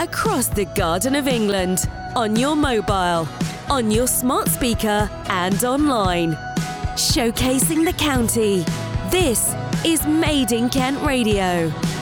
across the Garden of England, on your mobile, on your smart speaker and online. Showcasing the county. This is Made in Kent Radio.